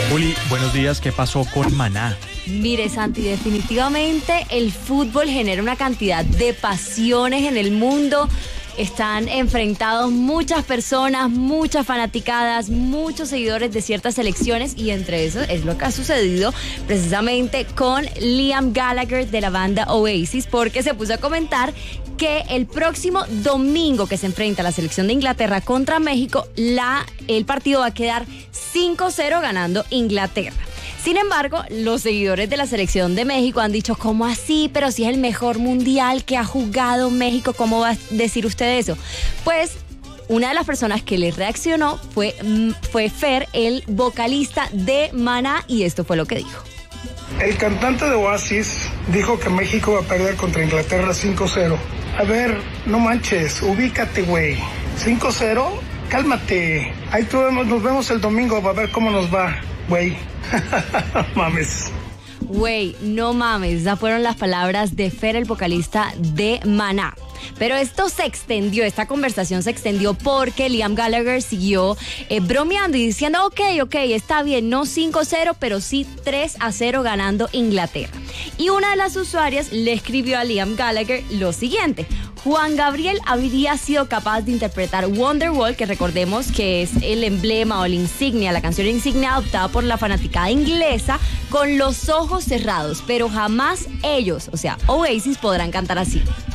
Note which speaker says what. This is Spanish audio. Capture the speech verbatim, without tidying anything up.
Speaker 1: Juli, buenos días. ¿Qué pasó con Maná?
Speaker 2: Mire, Santi, definitivamente el fútbol genera una cantidad de pasiones en el mundo. Están enfrentados muchas personas, muchas fanaticadas, muchos seguidores de ciertas selecciones, y entre eso es lo que ha sucedido precisamente con Liam Gallagher de la banda Oasis, porque se puso a comentar que el próximo domingo que se enfrenta la selección de Inglaterra contra México, la, el partido va a quedar cinco cero ganando Inglaterra. Sin embargo, los seguidores de la selección de México han dicho, ¿cómo así? Pero si es el mejor mundial que ha jugado México, ¿cómo va a decir usted eso? Pues una de las personas que le reaccionó fue, fue Fer, el vocalista de Maná, y esto fue lo que dijo.
Speaker 3: El cantante de Oasis dijo que México va a perder contra Inglaterra cinco cero. A ver, no manches, ubícate, güey. cinco cero, cálmate. Ahí tú vemos, nos vemos el domingo, va a ver cómo nos va, güey. Mames.
Speaker 2: Güey, no mames, esas fueron las palabras de Fer, el vocalista de Maná. Pero esto se extendió, esta conversación se extendió porque Liam Gallagher siguió eh, bromeando y diciendo, ok, ok, está bien, no cinco cero, pero sí tres a cero ganando Inglaterra. Y una de las usuarias le escribió a Liam Gallagher lo siguiente: Juan Gabriel habría sido capaz de interpretar Wonderwall, que recordemos que es el emblema o la insignia, la canción insignia adoptada por la fanaticada inglesa, con los ojos cerrados, pero jamás ellos, o sea, Oasis, podrán cantar así.